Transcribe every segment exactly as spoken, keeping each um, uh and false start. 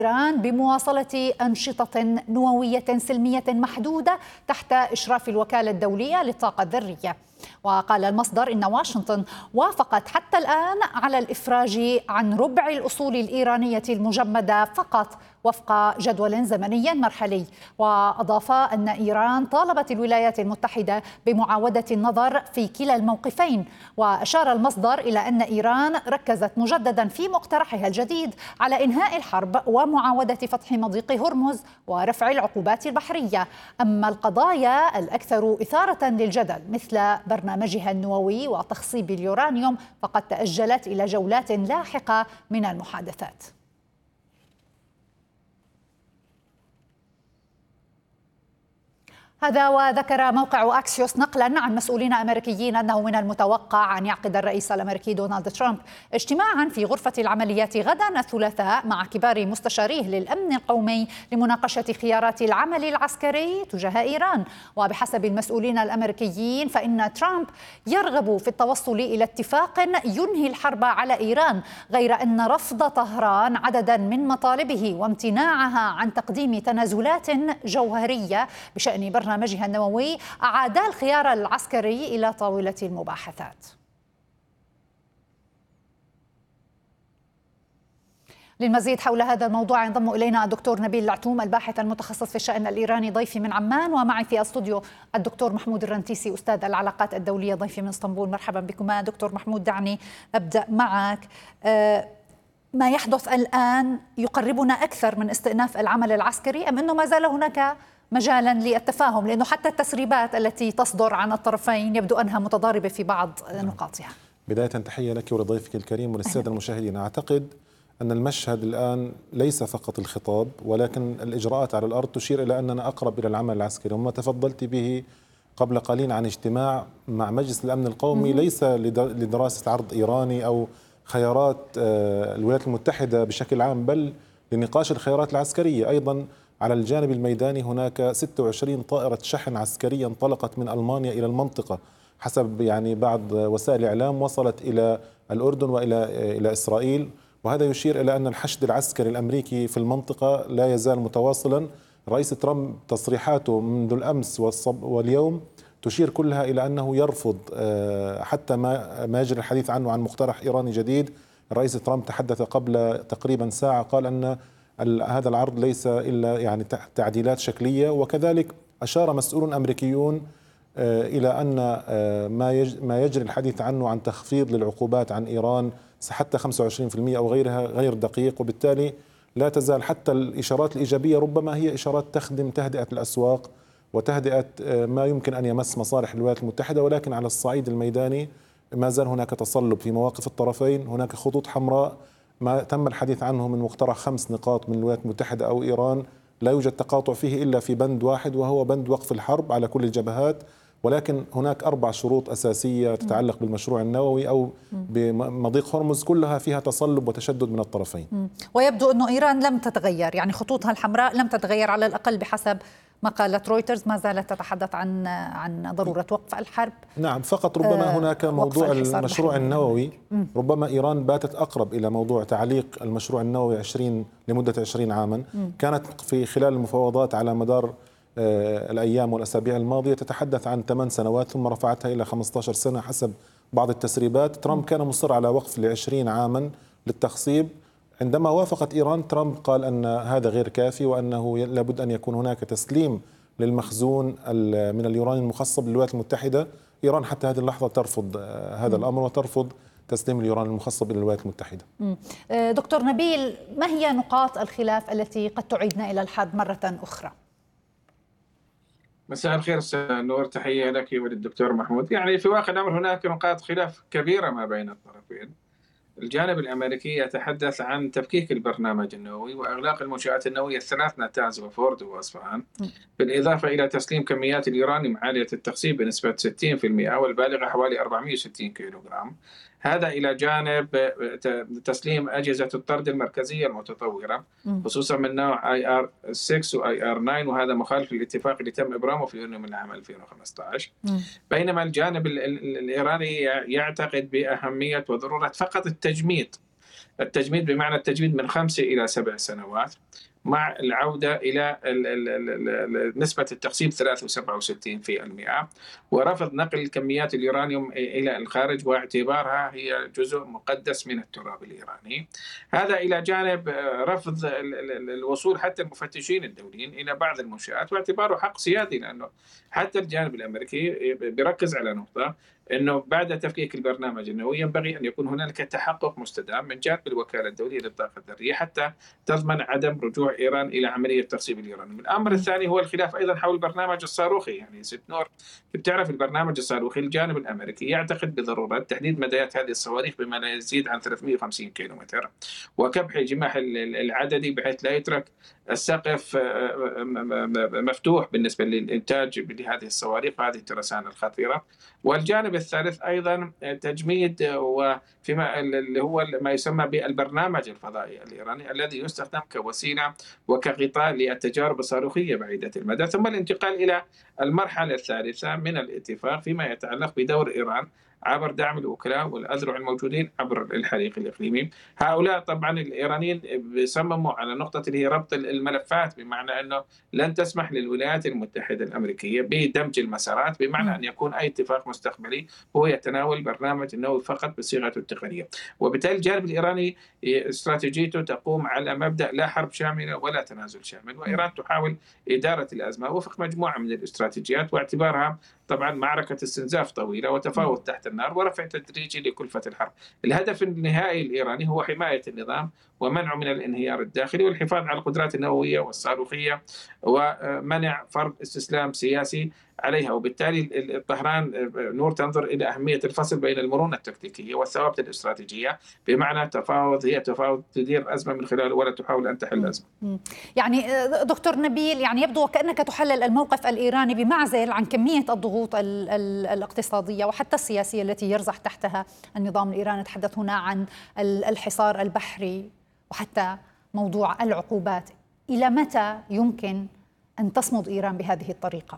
إيران بمواصلة أنشطة نووية سلمية محدودة تحت إشراف الوكالة الدولية للطاقة الذرية. وقال المصدر إن واشنطن وافقت حتى الآن على الإفراج عن ربع الأصول الإيرانية المجمدة فقط وفق جدول زمني مرحلي. وأضاف أن إيران طالبت الولايات المتحدة بمعاودة النظر في كلا الموقفين. وأشار المصدر إلى أن إيران ركزت مجددا في مقترحها الجديد على إنهاء الحرب ومعاودة فتح مضيق هرمز ورفع العقوبات البحرية. أما القضايا الأكثر إثارة للجدل مثل برنامجها النووي وتخصيب اليورانيوم فقد تأجلت إلى جولات لاحقة من المحادثات. هذا وذكر موقع أكسيوس نقلا عن مسؤولين أمريكيين أنه من المتوقع أن يعقد الرئيس الأمريكي دونالد ترامب اجتماعا في غرفة العمليات غدا الثلاثاء مع كبار مستشاريه للأمن القومي لمناقشة خيارات العمل العسكري تجاه إيران. وبحسب المسؤولين الأمريكيين فإن ترامب يرغب في التوصل إلى اتفاق ينهي الحرب على إيران، غير أن رفض طهران عددا من مطالبه وامتناعها عن تقديم تنازلات جوهرية بشأن برنامج برنامجها النووي أعاد الخيار العسكري إلى طاولة المباحثات. للمزيد حول هذا الموضوع ينضم إلينا الدكتور نبيل العتوم الباحث المتخصص في الشأن الإيراني ضيفي من عمان، ومعي في استوديو الدكتور محمود الرنتيسي أستاذ العلاقات الدولية ضيفي من اسطنبول. مرحبا بكما دكتور محمود. دعني أبدأ معك. أه ما يحدث الآن يقربنا أكثر من استئناف العمل العسكري أم أنه ما زال هناك مجالا للتفاهم، لأنه حتى التسريبات التي تصدر عن الطرفين يبدو أنها متضاربة في بعض نقاطها؟ بداية تحية لك ولضيفك الكريم وللسادة المشاهدين. أعتقد أن المشهد الآن ليس فقط الخطاب ولكن الإجراءات على الأرض تشير إلى أننا أقرب إلى العمل العسكري. وما تفضلت به قبل قليل عن اجتماع مع مجلس الأمن القومي ليس لدراسة عرض إيراني أو خيارات الولايات المتحدة بشكل عام، بل لنقاش الخيارات العسكرية. أيضا على الجانب الميداني هناك ستة وعشرين طائرة شحن عسكرية انطلقت من ألمانيا إلى المنطقة حسب يعني بعض وسائل الإعلام، وصلت إلى الأردن وإلى إلى إسرائيل. وهذا يشير إلى أن الحشد العسكري الأمريكي في المنطقة لا يزال متواصلا. رئيس ترامب تصريحاته منذ الأمس واليوم تشير كلها إلى أنه يرفض حتى ما ما يجري الحديث عنه عن مقترح إيراني جديد. الرئيس ترامب تحدث قبل تقريبا ساعة، قال أن هذا العرض ليس إلا يعني تعديلات شكلية. وكذلك أشار مسؤولون أمريكيون إلى أن ما يجري الحديث عنه عن تخفيض للعقوبات عن إيران حتى خمسة وعشرين بالمئة أو غيرها غير دقيق، وبالتالي لا تزال حتى الإشارات الإيجابية ربما هي إشارات تخدم تهدئة الأسواق وتهدئة ما يمكن أن يمس مصالح الولايات المتحدة. ولكن على الصعيد الميداني ما زال هناك تصلب في مواقف الطرفين، هناك خطوط حمراء ما تم الحديث عنه من مقترح خمس نقاط من الولايات المتحدة أو إيران لا يوجد تقاطع فيه إلا في بند واحد، وهو بند وقف الحرب على كل الجبهات. ولكن هناك أربع شروط أساسية تتعلق بالمشروع النووي أو بمضيق هرمز، كلها فيها تصلب وتشدد من الطرفين. ويبدو أن إيران لم تتغير، يعني خطوطها الحمراء لم تتغير على الأقل بحسب ما قالت رويترز، ما زالت تتحدث عن عن ضرورة وقف الحرب. نعم، فقط ربما هناك موضوع المشروع النووي. ربما إيران باتت أقرب إلى موضوع تعليق المشروع النووي عشرين لمدة عشرين عاما. كانت في خلال المفاوضات على مدار الأيام والأسابيع الماضية تتحدث عن ثمان سنوات ثم رفعتها إلى خمسة عشر سنة حسب بعض التسريبات. ترامب كان مصر على وقف لعشرين عاما للتخصيب. عندما وافقت إيران ترامب قال أن هذا غير كافي وأنه لابد أن يكون هناك تسليم للمخزون من اليورانيوم المخصب للولايات المتحدة. إيران حتى هذه اللحظة ترفض هذا الأمر وترفض تسليم اليورانيوم المخصب إلى الولايات المتحدة. دكتور نبيل، ما هي نقاط الخلاف التي قد تعيدنا إلى الحرب مرة أخرى؟ مساء الخير أستاذ نور، تحية لك وللدكتور محمود. يعني في واقع الأمر هناك نقاط خلاف كبيرة ما بين الطرفين. الجانب الأمريكي يتحدث عن تفكيك البرنامج النووي وإغلاق المنشآت النووية الثلاث نتاز وفورد وأصفهان، بالإضافة إلى تسليم كميات اليورانيوم عالية التخصيب بنسبة ستين بالمئة والبالغة حوالي أربعمئة وستين كيلوغرام. هذا إلى جانب تسليم أجهزة الطرد المركزية المتطورة خصوصا من نوع آي آر ستة و آي آر تسعة، وهذا مخالف للاتفاق اللي تم إبرامه في يونيو من العام ألفين وخمسة عشر. بينما الجانب الإيراني يعتقد بأهمية وضرورة فقط التجميد التجميد بمعنى التجميد من خمسة إلى سبع سنوات مع العودة إلى نسبة التقسيم ثلاثة وسبعة وستين بالمئة، ورفض نقل كميات اليورانيوم إلى الخارج واعتبارها هي جزء مقدس من التراب الإيراني. هذا إلى جانب رفض الوصول حتى المفتشين الدوليين إلى بعض المنشآت واعتباره حق سيادي، لأنه حتى الجانب الأمريكي بيركز على نقطة أنه بعد تفكيك البرنامج النووي ينبغي أن يكون هنالك تحقق مستدام من جانب الوكالة الدولية للطاقة الذرية حتى تضمن عدم رجوع إيران إلى عملية تخصيب اليورانيوم. الأمر الثاني هو الخلاف أيضا حول البرنامج الصاروخي. يعني ست نور بتعرف البرنامج الصاروخي الجانب الأمريكي يعتقد بضرورة تحديد مدايات هذه الصواريخ بما لا يزيد عن ثلاثمئة وخمسين كيلومتر وكبح الجماح العددي بحيث لا يترك السقف مفتوح بالنسبة للإنتاج لهذه الصواريخ وهذه الترسانة الخطيرة. والجانب الثالث أيضا تجميد وفيما اللي هو ما يسمى بالبرنامج الفضائي الإيراني الذي يستخدم كوسيلة وكغطاء للتجارب الصاروخية بعيدة المدى، ثم الانتقال إلى المرحلة الثالثة من الاتفاق فيما يتعلق بدور إيران عبر دعم الوكلاء والأذرع الموجودين عبر الحريق الإقليمي. هؤلاء طبعا الإيرانيين بيصمموا على نقطة اللي هي ربط الملفات، بمعنى أنه لن تسمح للولايات المتحدة الأمريكية بدمج المسارات، بمعنى أن يكون أي اتفاق مستقبلي هو يتناول البرنامج النووي فقط بصيغته التقنية. وبالتالي الجانب الإيراني استراتيجيته تقوم على مبدأ لا حرب شاملة ولا تنازل شامل، وإيران تحاول إدارة الأزمة وفق مجموعة من الاستراتيجيات واعتبارها طبعا معركة استنزاف طويلة وتفاوض تحت النار ورفع تدريجي لكلفة الحرب. الهدف النهائي الإيراني هو حماية النظام ومنعه من الانهيار الداخلي والحفاظ على القدرات النووية والصاروخية ومنع فرض استسلام سياسي عليها. وبالتالي طهران نور تنظر إلى أهمية الفصل بين المرونة التكتيكية والثوابت الاستراتيجية، بمعنى تفاوض هي تفاوض تدير أزمة من خلاله ولا تحاول أن تحل أزمة. يعني دكتور نبيل، يعني يبدو وكأنك تحلل الموقف الإيراني بمعزل عن كمية الضغوط ال ال الاقتصادية وحتى السياسية التي يرزح تحتها النظام الإيراني. نتحدث هنا عن الحصار البحري وحتى موضوع العقوبات. إلى متى يمكن أن تصمد إيران بهذه الطريقة؟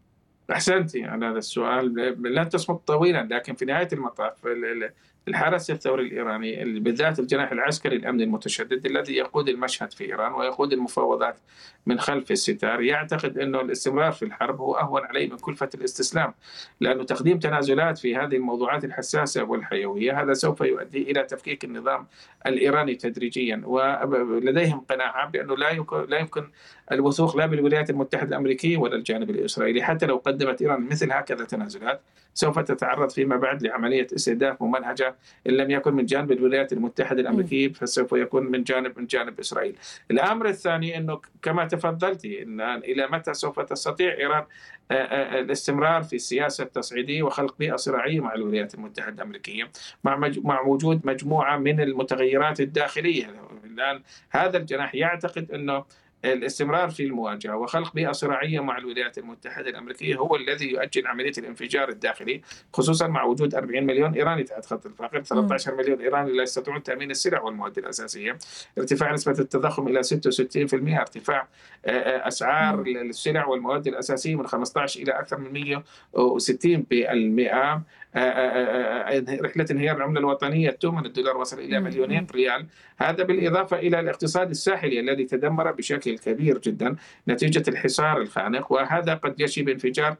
أحسنتي على هذا السؤال. لن تصمد طويلا، لكن في نهاية المطاف الحرس الثوري الإيراني بالذات الجناح العسكري الأمني المتشدد الذي يقود المشهد في إيران ويقود المفاوضات من خلف الستار يعتقد أنه الاستمرار في الحرب هو أهون عليه من كلفة الاستسلام، لأنه تقديم تنازلات في هذه الموضوعات الحساسة والحيوية هذا سوف يؤدي إلى تفكيك النظام الإيراني تدريجيا. ولديهم قناعة بأنه لا لا يمكن الوثوق لا بالولايات المتحدة الأمريكية ولا الجانب الإسرائيلي. حتى لو قدمت إيران مثل هكذا تنازلات سوف تتعرض فيما بعد لعملية استهداف ممنهجة إن لم يكن من جانب الولايات المتحدة الأمريكية فسوف يكون من جانب من جانب إسرائيل. الأمر الثاني أنه كما تفضلتي إن إلى متى سوف تستطيع إيران الاستمرار في السياسة التصعيدية وخلق بيئة صراعية مع الولايات المتحدة الأمريكية مع مع وجود مجموعة من المتغيرات الداخلية. الآن هذا الجناح يعتقد أنه الاستمرار في المواجهة وخلق بيئة صراعية مع الولايات المتحدة الأمريكية هو الذي يؤجل عملية الانفجار الداخلي، خصوصا مع وجود أربعين مليون إيراني تحت خط الفقر، ثلاثة عشر مليون إيراني لا يستطيعون تأمين السلع والمواد الأساسية، ارتفاع نسبة التضخم إلى ستة وستين بالمئة، ارتفاع أسعار السلع والمواد الأساسية من خمسة عشر إلى أكثر من مئة وستين بالمئة، رحلة انهيار العملة الوطنية التومن الدولار وصل إلى مليونين ريال. هذا بالإضافة إلى الاقتصاد الساحلي الذي تدمر بشكل كبير جدا نتيجة الحصار الخانق، وهذا قد يشي بانفجار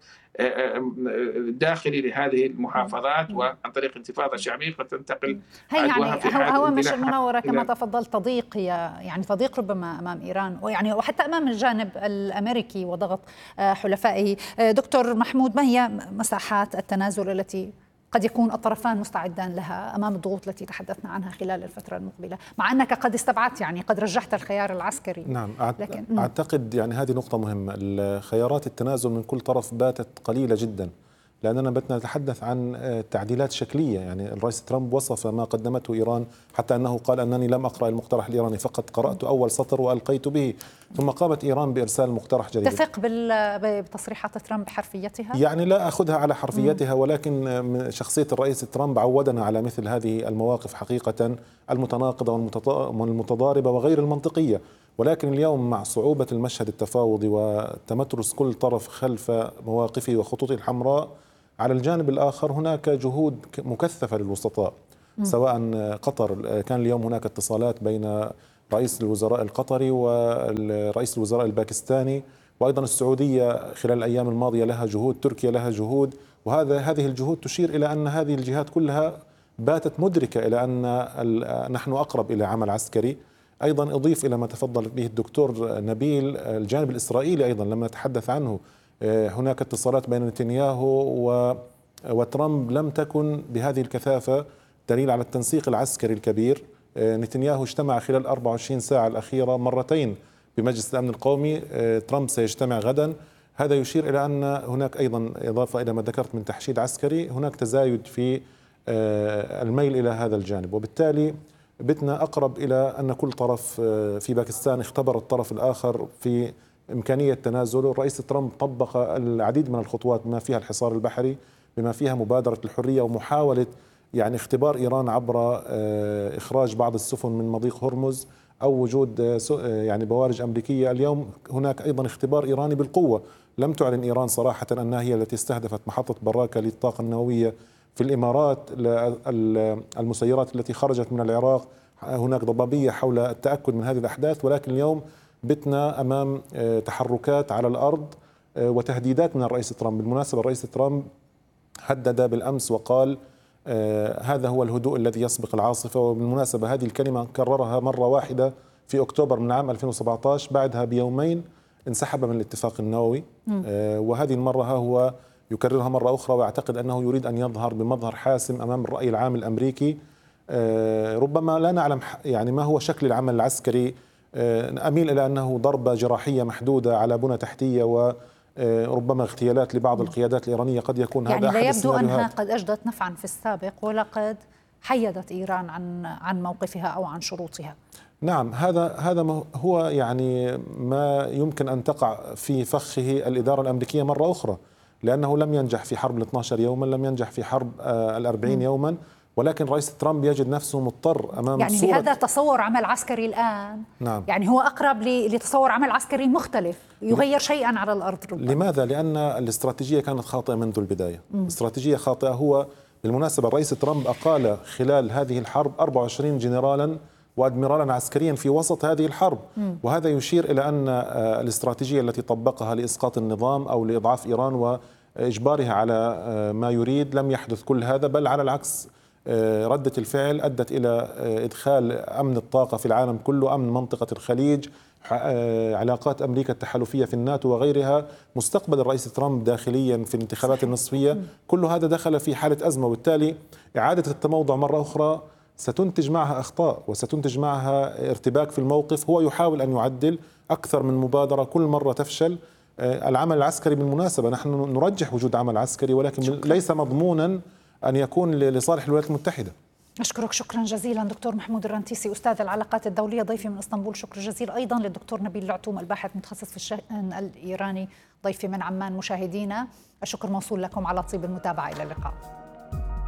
داخلي لهذه المحافظات وعن طريق انتفاضة شعبية قد تنتقل عدواها في حال هوامش المناورة كما تفضل تضيق، يعني تضيق ربما أمام إيران ويعني وحتى أمام الجانب الأمريكي وضغط حلفائه. دكتور محمود، ما هي مساحات التنازل التي قد يكون الطرفان مستعدان لها أمام الضغوط التي تحدثنا عنها خلال الفترة المقبلة، مع أنك قد استبعدت يعني قد رجحت الخيار العسكري؟ نعم، لكن أعتقد يعني هذه نقطة مهمة. خيارات التنازل من كل طرف باتت قليلة جدا، لأننا بدنا نتحدث عن تعديلات شكلية. يعني الرئيس ترامب وصف ما قدمته إيران حتى أنه قال أنني لم أقرأ المقترح الإيراني، فقط قرأت أول سطر وألقيت به، ثم قامت إيران بإرسال مقترح جديد. تثق بتصريحات ترامب بحرفيتها؟ يعني لا أخذها على حرفيتها، ولكن شخصية الرئيس ترامب عودنا على مثل هذه المواقف حقيقة المتناقضة والمتضاربة وغير المنطقية. ولكن اليوم مع صعوبة المشهد التفاوضي وتمترس كل طرف خلف مواقفه وخطوطه الحمراء، على الجانب الآخر هناك جهود مكثفة للوسطاء. سواء قطر، كان اليوم هناك اتصالات بين رئيس الوزراء القطري ورئيس الوزراء الباكستاني، وأيضا السعودية خلال الأيام الماضية لها جهود، تركيا لها جهود، وهذا هذه الجهود تشير إلى أن هذه الجهات كلها باتت مدركة إلى أن نحن أقرب إلى عمل عسكري. أيضا أضيف إلى ما تفضل به الدكتور نبيل، الجانب الإسرائيلي أيضا لما نتحدث عنه، هناك اتصالات بين نتنياهو وترامب لم تكن بهذه الكثافة، دليل على التنسيق العسكري الكبير. نتنياهو اجتمع خلال أربعة وعشرين ساعة الأخيرة مرتين بمجلس الأمن القومي، ترامب سيجتمع غدا. هذا يشير إلى أن هناك أيضا إضافة إلى ما ذكرت من تحشيد عسكري، هناك تزايد في الميل إلى هذا الجانب، وبالتالي بتنا أقرب إلى أن كل طرف في باكستان اختبر الطرف الآخر في إمكانية تنازله. الرئيس ترامب طبق العديد من الخطوات بما فيها الحصار البحري، بما فيها مبادرة الحرية ومحاولة يعني اختبار إيران عبر إخراج بعض السفن من مضيق هرمز أو وجود يعني بوارج أمريكية. اليوم هناك أيضا اختبار إيراني بالقوة، لم تعلن إيران صراحة أنها هي التي استهدفت محطة براكة للطاقة النووية في الإمارات، المسيرات التي خرجت من العراق، هناك ضبابية حول التأكد من هذه الأحداث. ولكن اليوم بتنا أمام تحركات على الأرض وتهديدات من الرئيس ترامب. بالمناسبة الرئيس ترامب هدد بالأمس وقال آه هذا هو الهدوء الذي يسبق العاصفة، وبالمناسبة هذه الكلمة كررها مرة واحدة في أكتوبر من عام ألفين وسبعة عشر، بعدها بيومين انسحب من الاتفاق النووي، آه وهذه المرة ها هو يكررها مرة أخرى، وأعتقد أنه يريد أن يظهر بمظهر حاسم أمام الرأي العام الأمريكي. آه ربما لا نعلم يعني ما هو شكل العمل العسكري، آه أميل إلى أنه ضربة جراحية محدودة على بنى تحتية و ربما اغتيالات لبعض القيادات الإيرانية، قد يكون يعني هذا لا أحد يبدو أنها السيناريوهات. قد أجدت نفعا في السابق، ولقد حيدت إيران عن عن موقفها أو عن شروطها. نعم، هذا هذا هو يعني ما يمكن أن تقع في فخه الإدارة الأمريكية مرة أخرى، لأنه لم ينجح في حرب الاثني عشر يوما، لم ينجح في حرب الأربعين يوما، ولكن رئيس ترامب يجد نفسه مضطر أمام يعني صورة بهذا تصور عمل عسكري الآن. نعم. يعني هو أقرب لتصور عمل عسكري مختلف يغير شيئا على الأرض ربما. لماذا؟ لأن الاستراتيجية كانت خاطئة منذ البداية. م. استراتيجية خاطئة. هو بالمناسبة الرئيس ترامب أقال خلال هذه الحرب أربعة وعشرين جنرالا وأدميرالا عسكريا في وسط هذه الحرب، م. وهذا يشير إلى أن الاستراتيجية التي طبقها لإسقاط النظام أو لإضعاف إيران وإجبارها على ما يريد لم يحدث كل هذا، بل على العكس ردة الفعل أدت إلى إدخال أمن الطاقة في العالم كله، أمن منطقة الخليج، علاقات أمريكا التحالفية في الناتو وغيرها، مستقبل الرئيس ترامب داخليا في الانتخابات النصفية، كل هذا دخل في حالة أزمة، وبالتالي إعادة التموضع مرة أخرى ستنتج معها أخطاء وستنتج معها ارتباك في الموقف. هو يحاول أن يعدل أكثر من مبادرة، كل مرة تفشل. العمل العسكري بالمناسبة نحن نرجح وجود عمل عسكري، ولكن شكرا. ليس مضمونا أن يكون لصالح الولايات المتحدة. أشكرك شكرا جزيلا دكتور محمود الرنتيسي أستاذ العلاقات الدولية ضيفي من اسطنبول. شكر جزيل أيضا للدكتور نبيل العتوم الباحث متخصص في الشأن الإيراني ضيفي من عمان. مشاهدينا الشكر موصول لكم على طيب المتابعة. إلى اللقاء.